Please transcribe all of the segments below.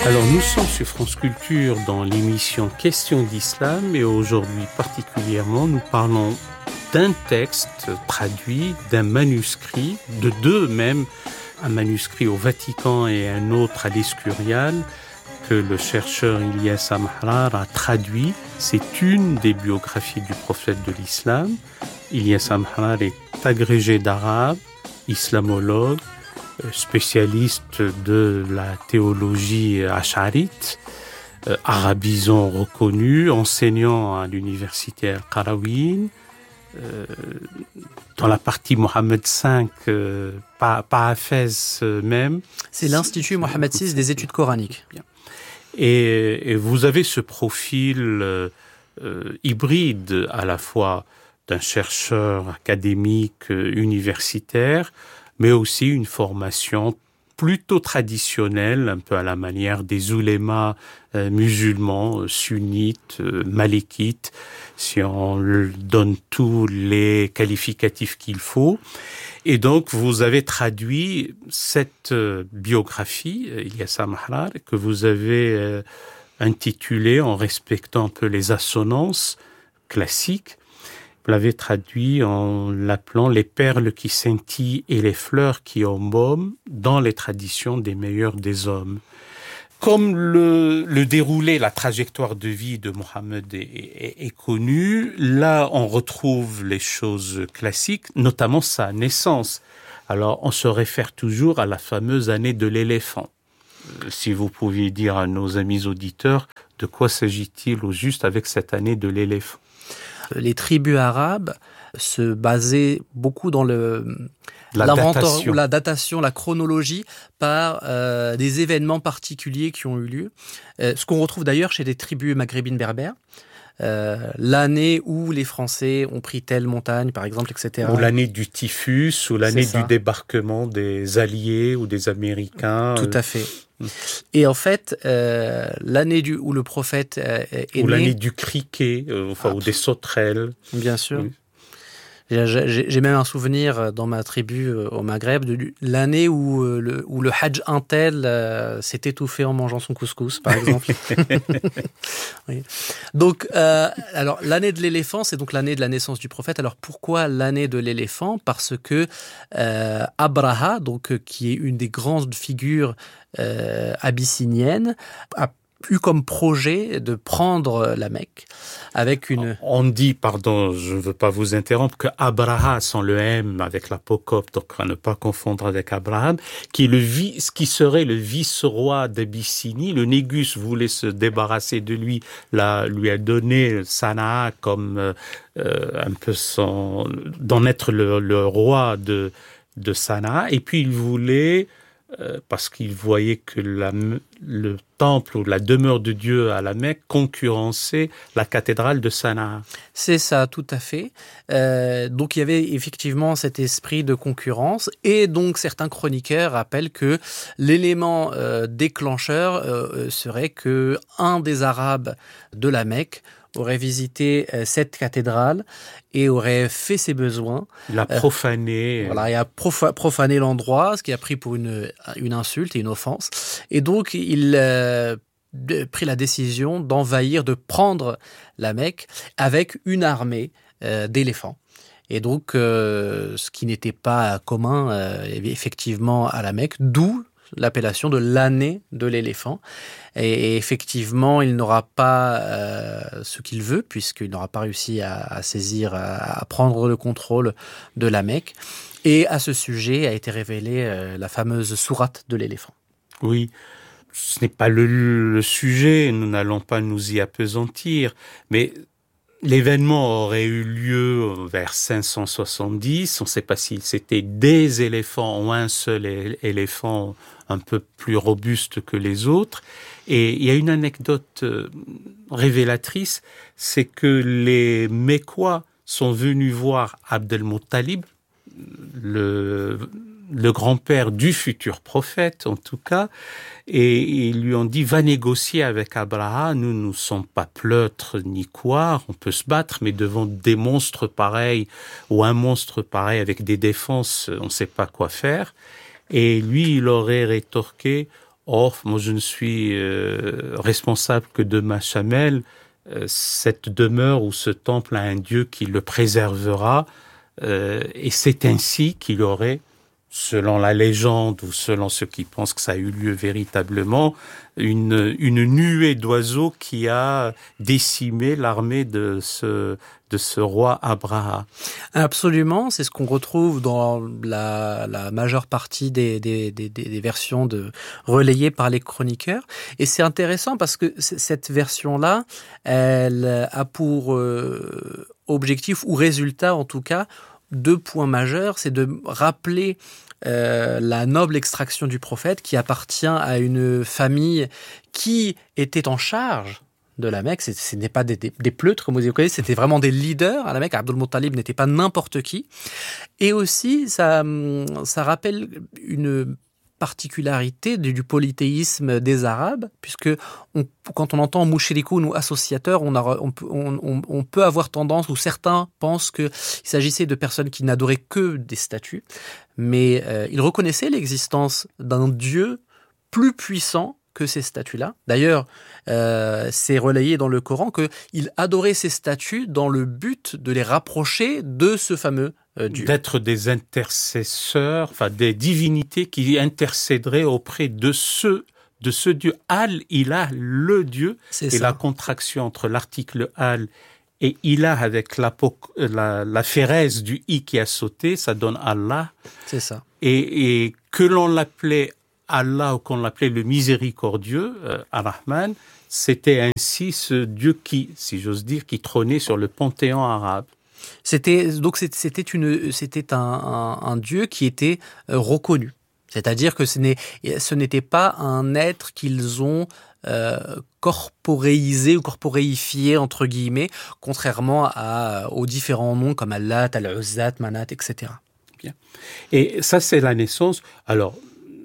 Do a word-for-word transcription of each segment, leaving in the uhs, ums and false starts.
Alors nous sommes sur France Culture dans l'émission Questions d'Islam et aujourd'hui particulièrement nous parlons d'un texte traduit, d'un manuscrit, de deux même, un manuscrit au Vatican et un autre à l'Escurial que le chercheur Ilyas Amhrar a traduit. C'est une des biographies du prophète de l'islam. Ilyas Amhrar est agrégé d'arabe, islamologue, spécialiste de la théologie ash'arite, euh, arabisant reconnu, enseignant à l'université Al-Qarawiyyin, euh, dans la partie Mohammed cinq, euh, pas, pas à Fès euh, même. C'est l'Institut Mohammed six des études coraniques. Bien. Et, et vous avez ce profil euh, euh, hybride à la fois d'un chercheur académique euh, universitaire, mais aussi une formation plutôt traditionnelle, un peu à la manière des oulémas euh, musulmans, euh, sunnites, euh, malékites, si on donne tous les qualificatifs qu'il faut. Et donc, vous avez traduit cette euh, biographie, Ilyas Amhrar, que vous avez euh, intitulée, en respectant un peu les assonances classiques, vous l'avez traduit en l'appelant « Les perles qui scintillent et les fleurs qui embaument dans les traditions des meilleurs des hommes ». Comme le, le déroulé, la trajectoire de vie de Mohammed est, est, est connue, là on retrouve les choses classiques, notamment sa naissance. Alors on se réfère toujours à la fameuse année de l'éléphant. Si vous pouviez dire à nos amis auditeurs, de quoi s'agit-il au juste avec cette année de l'éléphant ? Les tribus arabes se basaient beaucoup dans le la datation. ou la datation, la chronologie par euh, des événements particuliers qui ont eu lieu. Euh, ce qu'on retrouve d'ailleurs chez les tribus maghrébines berbères. Euh, l'année où les Français ont pris telle montagne, par exemple, et cetera. Ou l'année du typhus, ou l'année du débarquement des Alliés ou des Américains. Tout à fait. Et en fait, euh, l'année du, où le prophète euh, est ou né... Ou l'année du criquet, euh, enfin, ah, ou des sauterelles. Bien sûr. Oui. J'ai, j'ai même un souvenir dans ma tribu au Maghreb de l'année où le, où le Hajj Intel euh, s'est étouffé en mangeant son couscous, par exemple. Oui. Donc, euh, alors l'année de l'éléphant, c'est donc l'année de la naissance du prophète. Alors pourquoi l'année de l'éléphant ? Parce que euh, Abraha, donc qui est une des grandes figures euh, abyssiniennes, a eu comme projet de prendre la Mecque avec une... On dit, pardon, je ne veux pas vous interrompre, que Abraha, sans le M, avec l'apocope, donc à ne pas confondre avec Abraham, qui, est le vice, qui serait le vice-roi d'Abyssinie. Le Négus voulait se débarrasser de lui, la, lui a donné Sanaa comme euh, un peu son... d'en être le, le roi de, de Sanaa. Et puis il voulait... Euh, parce qu'il voyait que la, le temple ou la demeure de Dieu à la Mecque concurrençait la cathédrale de Sanaa. C'est ça, tout à fait. Euh, donc il y avait effectivement cet esprit de concurrence et donc certains chroniqueurs rappellent que l'élément euh, déclencheur euh, serait que un des Arabes de la Mecque aurait visité euh, cette cathédrale et aurait fait ses besoins. La profané. Euh, voilà, il a profa- profané l'endroit, ce qui a pris pour une, une insulte et une offense. Et donc, il euh, a pris la décision d'envahir, de prendre la Mecque avec une armée euh, d'éléphants. Et donc, euh, ce qui n'était pas commun, euh, effectivement, à la Mecque, d'où l'appellation de l'année de l'éléphant. Et, et effectivement, il n'aura pas euh, ce qu'il veut, puisqu'il n'aura pas réussi à, à saisir, à, à prendre le contrôle de la Mecque. Et à ce sujet a été révélée euh, la fameuse sourate de l'éléphant. Oui, ce n'est pas le, le sujet, nous n'allons pas nous y appesantir, mais... L'événement aurait eu lieu vers cinq cent soixante-dix. On ne sait pas si c'était des éléphants ou un seul éléphant un peu plus robuste que les autres. Et il y a une anecdote révélatrice, c'est que les Mécois sont venus voir Abd el-Muttalib, le, le grand-père du futur prophète en tout cas, et ils lui ont dit « Va négocier avec Abraha, nous ne sommes pas pleutres ni couards, on peut se battre, mais devant des monstres pareils, ou un monstre pareil avec des défenses, on ne sait pas quoi faire. » Et lui, il aurait rétorqué Or, moi, je ne suis euh, responsable que de ma chamelle. Euh, cette demeure ou ce temple a un Dieu qui le préservera. Euh, et c'est ainsi qu'il aurait, selon la légende ou selon ceux qui pensent que ça a eu lieu véritablement, une, une nuée d'oiseaux qui a décimé l'armée de ce, de ce roi Abraha. Absolument, c'est ce qu'on retrouve dans la, la majeure partie des, des, des, des versions de, relayées par les chroniqueurs. Et c'est intéressant parce que c- cette version-là, elle a pour euh, objectif ou résultat en tout cas deux points majeurs. C'est de rappeler euh, la noble extraction du prophète qui appartient à une famille qui était en charge de la Mecque. C'est- Ce n'est pas des, des, des pleutres, comme vous avez connaissez, c'était vraiment des leaders à la Mecque. Abdul Muttalib n'était pas n'importe qui. Et aussi, ça, hum, ça rappelle une particularité du, du polythéisme des Arabes, puisque on, quand on entend mouchrikoun ou associateurs, on, a, on, peut- on, on, on peut avoir tendance, ou certains pensent qu'il s'agissait de personnes qui n'adoraient que des statues, mais euh, ils reconnaissaient l'existence d'un Dieu plus puissant que ces statues-là. D'ailleurs, euh, c'est relayé dans le Coran qu'il adorait ces statues dans le but de les rapprocher de ce fameux euh, Dieu. D'être des intercesseurs, enfin des divinités qui intercéderaient auprès de ce, de ce Dieu. Al-Ilah, le Dieu, C'est et ça. la contraction entre l'article Al et Ilah avec la, la, la phérèse du I qui a sauté, ça donne Allah. C'est ça. Et, et que l'on l'appelait Allah ou qu'on l'appelait le miséricordieux, euh, Ar-Rahman, c'était ainsi ce Dieu qui, si j'ose dire, qui trônait sur le panthéon arabe. C'était donc c'était une c'était un, un, un Dieu qui était euh, reconnu. C'est-à-dire que ce n'est ce n'était pas un être qu'ils ont euh, corporéisé ou corporéifié entre guillemets, contrairement à aux différents noms comme Allat, Al-Uzzat, Manat, et cetera. Bien. Et ça c'est la naissance. Alors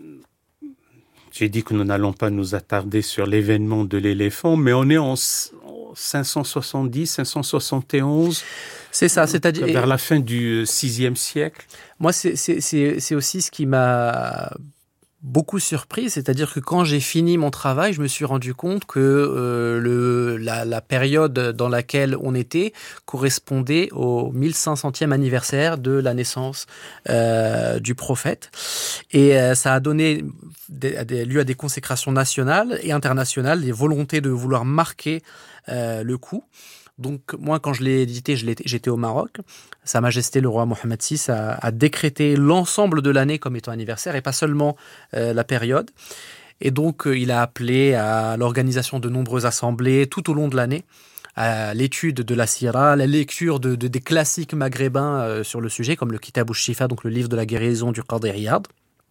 j'ai dit que nous n'allons pas nous attarder sur l'événement de l'éléphant, mais on est en cinq cent soixante-dix, cinq cent soixante et onze. C'est ça, c'est-à-dire vers la fin du sixième siècle. Moi, c'est, c'est, c'est, c'est aussi ce qui m'a beaucoup surpris, c'est-à-dire que quand j'ai fini mon travail, je me suis rendu compte que euh, le, la, la période dans laquelle on était correspondait au mille cinq centième anniversaire de la naissance euh, du prophète. Et euh, ça a donné des, des, lieu à des consécrations nationales et internationales, des volontés de vouloir marquer euh, le coup. Donc, moi, quand je l'ai édité, je l'ai, j'étais au Maroc. Sa Majesté, le roi Mohammed six, a, a décrété l'ensemble de l'année comme étant anniversaire et pas seulement euh, la période. Et donc, euh, il a appelé à l'organisation de nombreuses assemblées tout au long de l'année, à l'étude de la Sira, la lecture de, de, des classiques maghrébins euh, sur le sujet, comme le Kitab Ush-Shifa, donc le livre de la guérison du Qadi Iyad.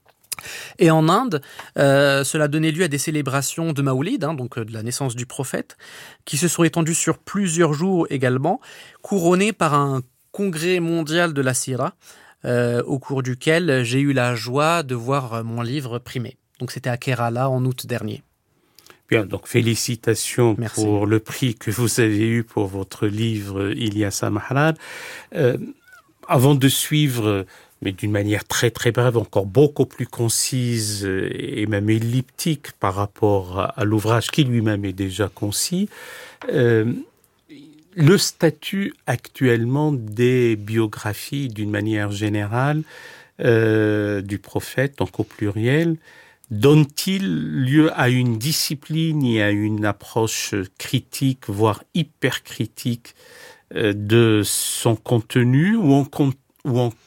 Et en Inde, euh, cela donnait lieu à des célébrations de Maoulid, hein, donc de la naissance du prophète, qui se sont étendues sur plusieurs jours également, couronnées par un congrès mondial de la Sira, euh, au cours duquel j'ai eu la joie de voir mon livre primé. Donc c'était à Kerala en août dernier. Bien, donc félicitations Merci. pour le prix que vous avez eu pour votre livre Ilyasa Mahrad. Euh, avant de suivre, mais d'une manière très très brève, encore beaucoup plus concise et même elliptique par rapport à l'ouvrage qui lui-même est déjà concis, euh, le statut actuellement des biographies d'une manière générale euh, du prophète, donc au pluriel, donne-t-il lieu à une discipline et à une approche critique, voire hyper critique euh, de son contenu, ou on, ou on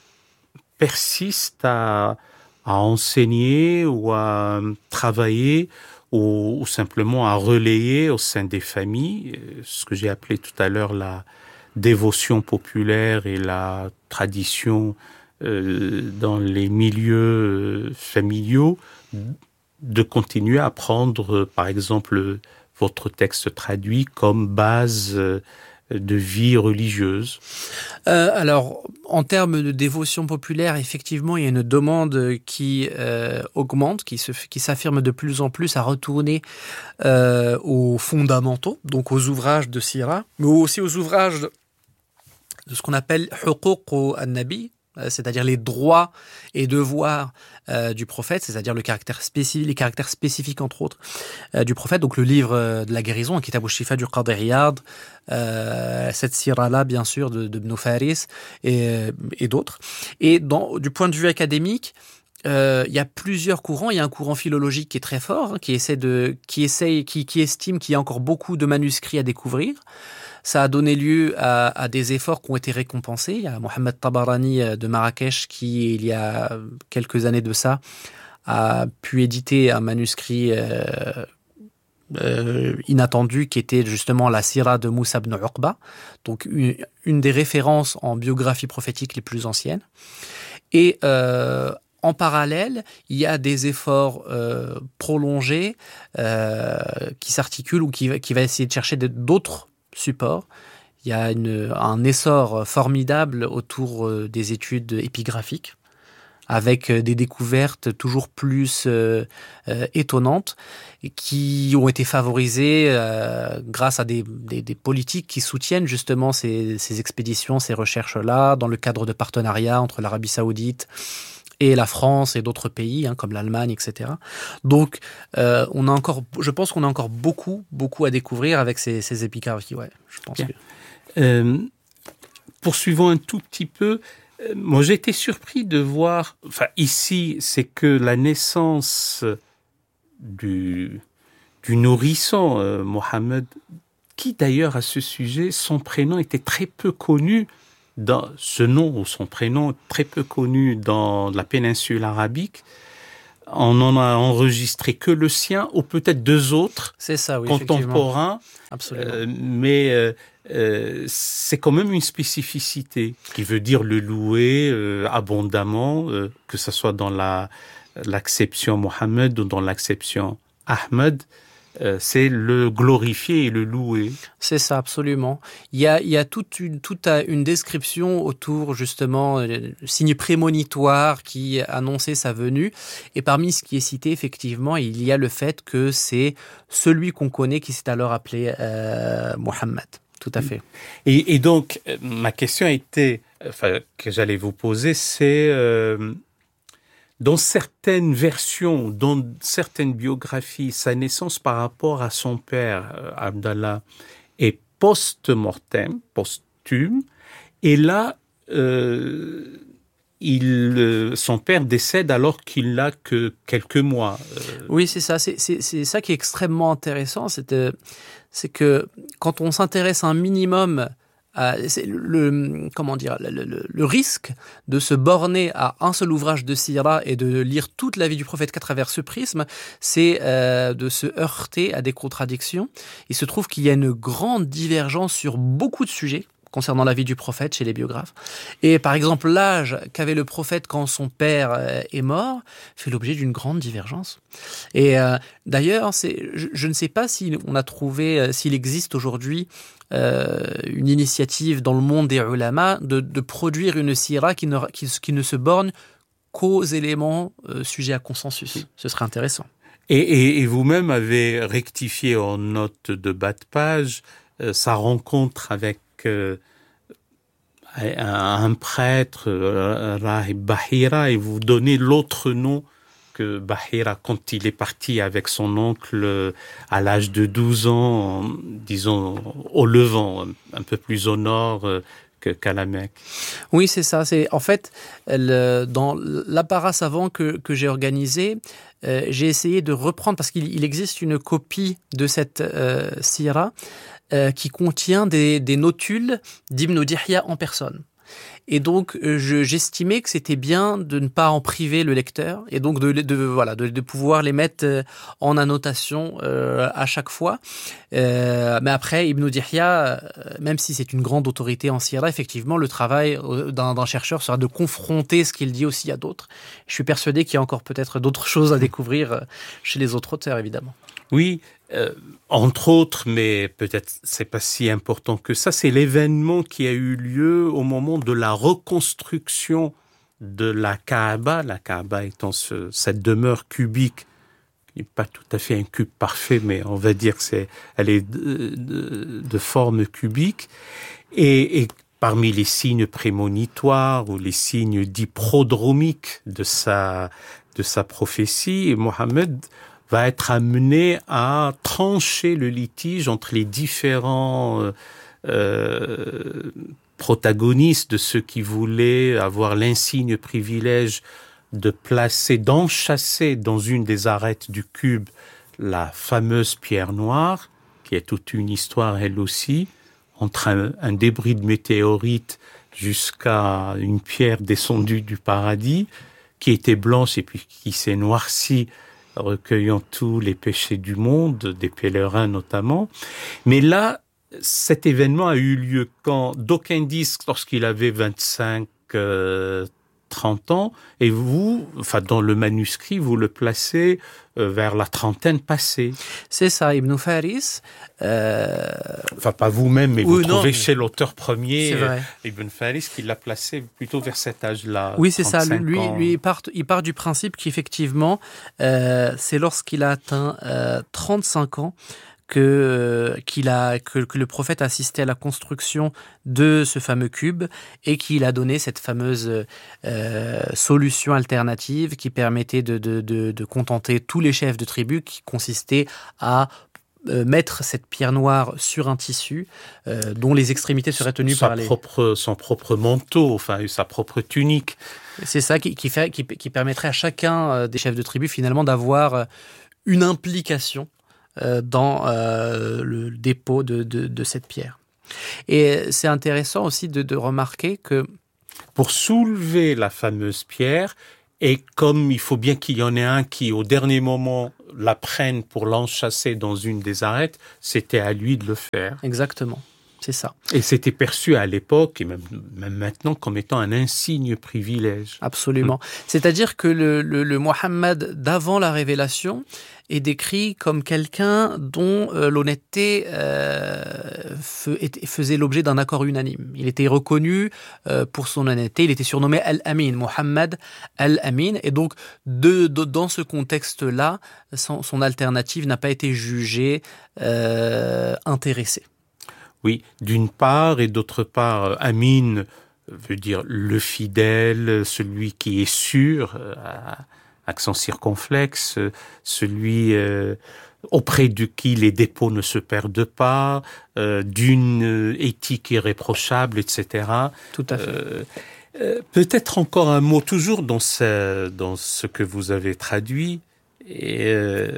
persiste à, à enseigner ou à travailler ou, ou simplement à relayer au sein des familles, ce que j'ai appelé tout à l'heure la dévotion populaire et la tradition euh, dans les milieux familiaux, de continuer à prendre, par exemple, votre texte traduit comme base de vie religieuse. Euh, alors, en termes de dévotion populaire, effectivement, il y a une demande qui euh, augmente, qui, se, qui s'affirme de plus en plus à retourner euh, aux fondamentaux, donc aux ouvrages de Sira, mais aussi aux ouvrages de, de ce qu'on appelle Huquq an-Nabi, c'est-à-dire les droits et devoirs euh, du prophète, c'est-à-dire le caractère spécifique, les caractères spécifiques entre autres euh, du prophète. Donc le livre euh, de la guérison, Kitab al-Shifa du Qadi Iyad, euh, cette sira-là bien sûr de, de Ibn Faris et, et d'autres. Et dans, du point de vue académique, Euh, il y a plusieurs courants. Il y a un courant philologique qui est très fort, hein, qui essaie de, qui essaie, qui, qui estime qu'il y a encore beaucoup de manuscrits à découvrir. Ça a donné lieu à, à des efforts qui ont été récompensés. Il y a Mohamed Tabarani de Marrakech qui, il y a quelques années de ça, a pu éditer un manuscrit euh, euh, inattendu qui était justement la Sira de Moussa ibn Uqba, donc une, une des références en biographie prophétique les plus anciennes. Et euh, en parallèle, il y a des efforts euh, prolongés euh, qui s'articulent ou qui, qui va essayer de chercher de, d'autres supports. Il y a une, un essor formidable autour euh, des études épigraphiques, avec des découvertes toujours plus euh, euh, étonnantes, qui ont été favorisées euh, grâce à des, des, des politiques qui soutiennent justement ces, ces expéditions, ces recherches-là, dans le cadre de partenariats entre l'Arabie Saoudite et la France et d'autres pays, hein, comme l'Allemagne, et cetera. Donc, euh, on a encore, je pense qu'on a encore beaucoup, beaucoup à découvrir avec ces, ces épigraphies. Ouais, je pense que... euh, poursuivons un tout petit peu. Euh, moi, j'ai été surpris de voir. Enfin, ici, c'est que la naissance du du nourrisson euh, Mohammed, qui d'ailleurs à ce sujet, son prénom était très peu connu. Dans ce nom ou son prénom très peu connu dans la péninsule arabique, on n'en a enregistré que le sien ou peut-être deux autres c'est ça, oui, contemporains. Absolument. Euh, mais euh, euh, c'est quand même une spécificité qui veut dire le louer euh, abondamment, euh, que ce soit dans la, l'acception Mohammed ou dans l'acception Ahmed. Euh, c'est le glorifier et le louer. C'est ça, absolument. Il y a, il y a toute une, toute une description autour, justement, euh, signe prémonitoire qui annonçait sa venue. Et parmi ce qui est cité, effectivement, il y a le fait que c'est celui qu'on connaît qui s'est alors appelé euh, Mohammed. Tout à fait. Et, et donc, ma question était, enfin, que j'allais vous poser, c'est... Euh, dans certaines versions, dans certaines biographies, sa naissance par rapport à son père, euh, Abdallah, est post-mortem, posthume. Et là, euh, il, euh, son père décède alors qu'il n'a que quelques mois. Euh... Oui, c'est ça. C'est, c'est, c'est ça qui est extrêmement intéressant. C'est, euh, c'est que quand on s'intéresse un minimum... Euh, c'est le, comment dire, le, le, le risque de se borner à un seul ouvrage de Sira et de lire toute la vie du prophète qu'à travers ce prisme, c'est euh, de se heurter à des contradictions. Il se trouve qu'il y a une grande divergence sur beaucoup de sujets concernant la vie du prophète chez les biographes. Et par exemple, l'âge qu'avait le prophète quand son père euh, est mort fait l'objet d'une grande divergence. Et euh, d'ailleurs, c'est, je, je ne sais pas si on a trouvé, euh, s'il existe aujourd'hui euh, une initiative dans le monde des ulama de, de produire une sira qui ne, qui, qui ne se borne qu'aux éléments euh, sujets à consensus. Ce serait intéressant. Et, et, et vous-même avez rectifié en note de bas de page euh, sa rencontre avec euh, un prêtre, euh, Rahib Bahira, et vous donnez l'autre nom que Bahira quand il est parti avec son oncle euh, à l'âge de douze ans, en, disons au Levant, un peu plus au nord euh, que, qu'à la Mecque. Oui, c'est ça. C'est en fait le, dans l'apparat savant que, que j'ai organisé, euh, j'ai essayé de reprendre parce qu'il il existe une copie de cette euh, sira euh, qui contient des, des notules d'Ibn Dihya en personne. Et donc, je, j'estimais que c'était bien de ne pas en priver le lecteur et donc de, de, voilà, de, de pouvoir les mettre en annotation euh, à chaque fois. Euh, mais après, Ibn Dihya, même si c'est une grande autorité en sira, effectivement, le travail d'un, d'un chercheur sera de confronter ce qu'il dit aussi à d'autres. Je suis persuadé qu'il y a encore peut-être d'autres choses à découvrir chez les autres auteurs, évidemment. Oui, euh, entre autres, mais peut-être c'est pas si important que ça, c'est l'événement qui a eu lieu au moment de la reconstruction de la Kaaba, la Kaaba étant ce, cette demeure cubique, qui n'est pas tout à fait un cube parfait, mais on va dire que c'est, elle est de, de, de forme cubique, et, et parmi les signes prémonitoires ou les signes dits prodromiques de sa, de sa prophétie, Mohammed va être amené à trancher le litige entre les différents euh, euh, protagonistes de ceux qui voulaient avoir l'insigne privilège de placer, d'enchasser dans une des arêtes du cube la fameuse pierre noire, qui est toute une histoire elle aussi, entre un, un débris de météorite jusqu'à une pierre descendue du paradis, qui était blanche et puis qui s'est noircie, recueillant tous les péchés du monde, des pèlerins notamment. Mais là, cet événement a eu lieu quand d'aucuns disent lorsqu'il avait vingt-cinq, euh, trente ans, et vous, enfin dans le manuscrit, vous le placez euh, vers la trentaine passée. C'est ça, Ibn Faris. Euh... Enfin, pas vous-même, mais oui, vous non, trouvez mais... chez l'auteur premier, euh, Ibn Faris, qui l'a placé plutôt vers cet âge-là. Oui, c'est ça. Lui, ans. lui il, part, il part du principe qu'effectivement, euh, c'est lorsqu'il a atteint euh, trente-cinq ans que, qu'il a, que, que le prophète a assisté à la construction de ce fameux cube et qu'il a donné cette fameuse euh, solution alternative qui permettait de, de, de, de contenter tous les chefs de tribu, qui consistait à euh, mettre cette pierre noire sur un tissu euh, dont les extrémités seraient tenues sa par les... Propre, son propre manteau, enfin sa propre tunique. C'est ça qui, qui, fait, qui, qui permettrait à chacun des chefs de tribu finalement d'avoir une implication dans euh, le dépôt de, de, de cette pierre. Et c'est intéressant aussi de, de remarquer que... Pour soulever la fameuse pierre, et comme il faut bien qu'il y en ait un qui, au dernier moment, la prenne pour l'enchasser dans une des arêtes, c'était à lui de le faire. Exactement. C'est ça. Et c'était perçu à l'époque, et même, même maintenant, comme étant un insigne privilège. Absolument. Mmh. C'est-à-dire que le, le, le Mohammed d'avant la révélation est décrit comme quelqu'un dont euh, l'honnêteté euh, faisait l'objet d'un accord unanime. Il était reconnu euh, pour son honnêteté. Il était surnommé Al-Amin, Mohammed Al-Amin. Et donc, de, de, dans ce contexte-là, son, son alternative n'a pas été jugée euh, intéressée. Oui, d'une part, et d'autre part, Amin veut dire le fidèle, celui qui est sûr, euh, accent circonflexe, celui euh, auprès de qui les dépôts ne se perdent pas, euh, d'une éthique irréprochable, et cetera. Tout à fait. Euh, euh, peut-être encore un mot, toujours dans ce, dans ce que vous avez traduit, et, euh,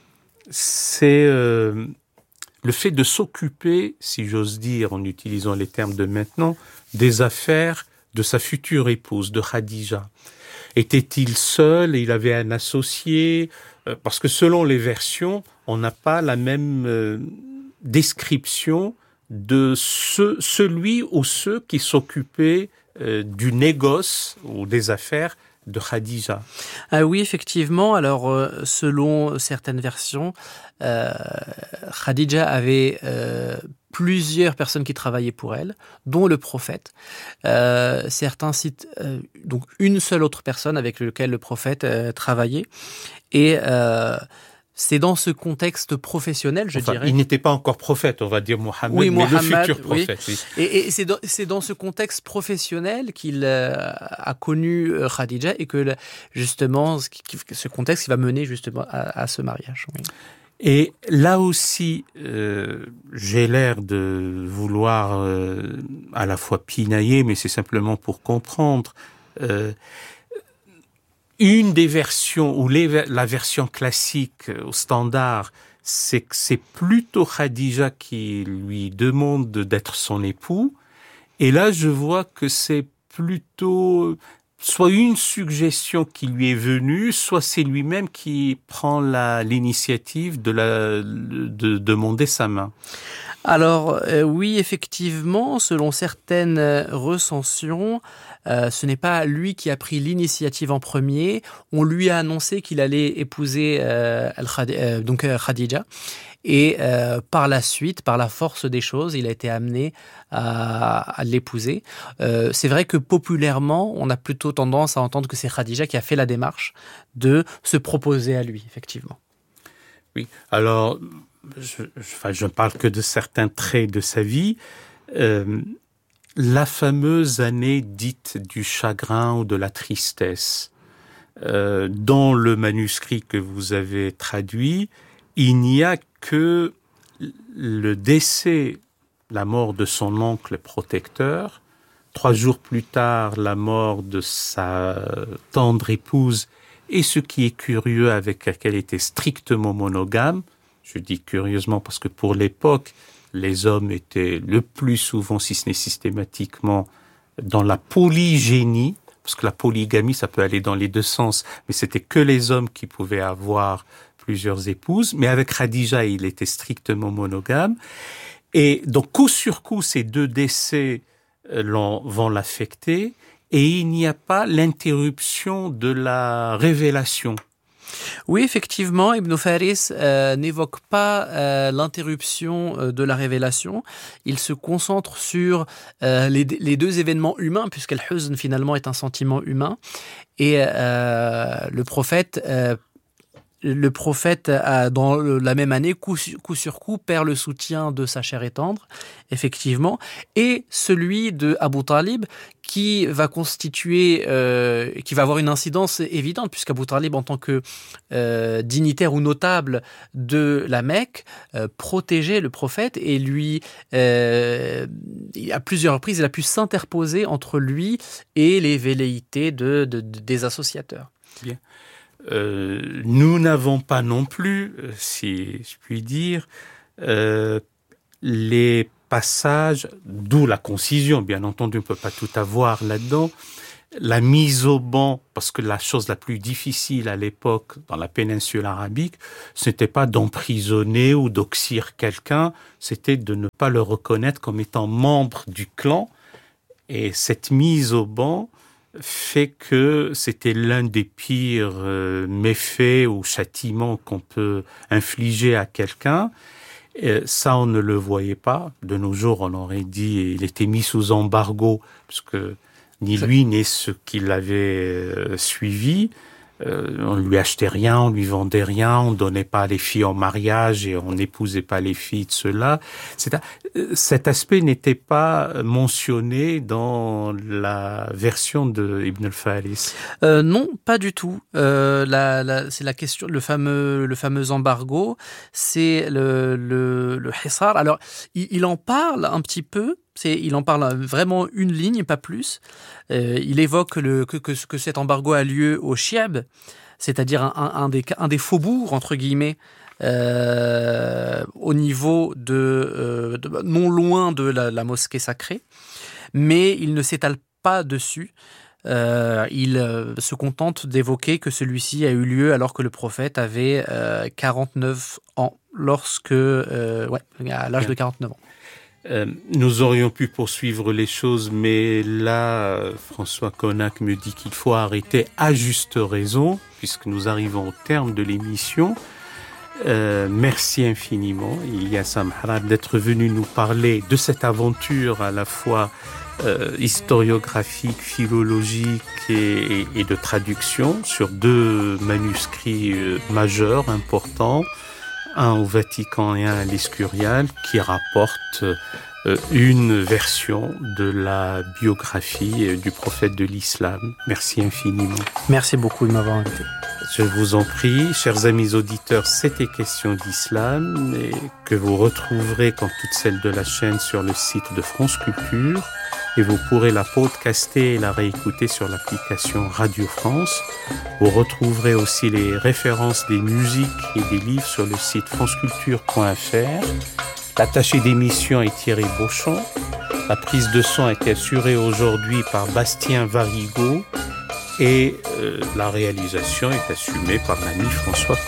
c'est... Euh, le fait de s'occuper, si j'ose dire, en utilisant les termes de maintenant, des affaires de sa future épouse, de Khadija. Était-il seul et il avait un associé? Parce que selon les versions, on n'a pas la même euh, description de ce, celui ou ceux qui s'occupaient euh, du négoce ou des affaires de Khadija. Ah oui, effectivement. Alors, euh, selon certaines versions, euh, Khadija avait euh, plusieurs personnes qui travaillaient pour elle, dont le prophète. Euh, certains citent euh, donc une seule autre personne avec laquelle le prophète euh, travaillait. Et euh, c'est dans ce contexte professionnel, je enfin, dirais. Il n'était pas encore prophète, on va dire Mohammed, oui, mais Mohammed, le futur prophète. Oui. Oui. Et, et c'est, dans, c'est dans ce contexte professionnel qu'il euh, a connu euh, Khadija et que justement, ce, qui, ce contexte qui va mener justement à, à ce mariage. Oui. Et là aussi, euh, j'ai l'air de vouloir euh, à la fois pinailler, mais c'est simplement pour comprendre. Euh, une des versions, ou les, la version classique au standard, c'est que c'est plutôt Khadija qui lui demande d'être son époux. Et là, je vois que c'est plutôt soit une suggestion qui lui est venue, soit c'est lui-même qui prend la, l'initiative de, la, de demander sa main. Alors euh, oui, effectivement, selon certaines recensions, euh, ce n'est pas lui qui a pris l'initiative en premier. On lui a annoncé qu'il allait épouser euh, euh, donc euh, Khadija. Et euh, par la suite, par la force des choses, il a été amené à, à l'épouser. Euh, c'est vrai que populairement, on a plutôt tendance à entendre que c'est Khadija qui a fait la démarche de se proposer à lui, effectivement. Oui, alors, je, je, enfin, je ne parle que de certains traits de sa vie. Euh, la fameuse année dite du chagrin ou de la tristesse. Euh, dans le manuscrit que vous avez traduit, il n'y a que le décès, la mort de son oncle protecteur, trois jours plus tard, la mort de sa tendre épouse, et ce qui est curieux, avec laquelle était strictement monogame. Je dis curieusement parce que pour l'époque, les hommes étaient le plus souvent, si ce n'est systématiquement, dans la polygénie, parce que la polygamie, ça peut aller dans les deux sens, mais c'était que les hommes qui pouvaient avoir plusieurs épouses. Mais avec Khadija, il était strictement monogame. Et donc, coup sur coup, ces deux décès vont l'affecter, et il n'y a pas l'interruption de la révélation. Oui, effectivement, Ibn Faris euh, n'évoque pas euh, l'interruption euh, de la révélation. Il se concentre sur euh, les, les deux événements humains, puisque le huzn finalement est un sentiment humain. Et euh, le prophète... Euh, Le prophète, a, dans la même année, coup, coup sur coup, perd le soutien de sa chair et tendre, effectivement, et celui de Abu Talib, qui va constituer, euh, qui va avoir une incidence évidente, puisqu'Abu Talib, en tant que euh, dignitaire ou notable de la Mecque, euh, protégeait le prophète et lui, euh, à plusieurs reprises, il a pu s'interposer entre lui et les velléités de, de, de, des associateurs. Bien. Euh, nous n'avons pas non plus, si je puis dire, euh, les passages, d'où la concision, bien entendu, on ne peut pas tout avoir là-dedans, la mise au banc, parce que la chose la plus difficile à l'époque, dans la péninsule arabique, ce n'était pas d'emprisonner ou d'oxyre quelqu'un, c'était de ne pas le reconnaître comme étant membre du clan, et cette mise au banc fait que c'était l'un des pires euh, méfaits ou châtiments qu'on peut infliger à quelqu'un. Et ça, on ne le voyait pas. De nos jours, on aurait dit il était mis sous embargo, parce que ni lui ni ceux qui l'avaient euh, suivi, euh, on lui achetait rien, on lui vendait rien, on donnait pas les filles en mariage et on n'épousait pas les filles de ceux-là. C'est un, cet aspect n'était pas mentionné dans la version de Ibn al-Faris. Euh, non, pas du tout. Euh, la, la, c'est la question, le fameux, le fameux embargo, c'est le, le, le hisar. Alors, il, il en parle un petit peu. C'est, il en parle vraiment une ligne, pas plus. Euh, il évoque le, que, que, que cet embargo a lieu au Chiab, c'est-à-dire un, un, un, des, un des faubourgs, entre guillemets, euh, au niveau de, euh, de... non loin de la, la mosquée sacrée. Mais il ne s'étale pas dessus. Euh, il euh, se contente d'évoquer que celui-ci a eu lieu alors que le prophète avait euh, quarante-neuf ans, lorsque... Euh, ouais, à l'âge de quarante-neuf ans. Euh, nous aurions pu poursuivre les choses, mais là, euh, François Connac me dit qu'il faut arrêter à juste raison, puisque nous arrivons au terme de l'émission. Euh, merci infiniment, Ilyas Amhrad, d'être venu nous parler de cette aventure à la fois euh, historiographique, philologique et, et, et de traduction sur deux manuscrits euh, majeurs, importants, un au Vatican et un à l'Escurial, qui rapportent euh, une version de la biographie euh, du prophète de l'islam. Merci infiniment. Merci beaucoup de m'avoir invité. Je vous en prie, chers amis auditeurs, c'était Question d'Islam, et que vous retrouverez, comme toutes celles de la chaîne, sur le site de France Culture, et vous pourrez la podcaster et la réécouter sur l'application Radio France. Vous retrouverez aussi les références des musiques et des livres sur le site franceculture point f r. L'attaché d'émission est Thierry Beauchamp. La prise de son a été assurée aujourd'hui par Bastien Varigo et euh, la réalisation est assumée par l'ami François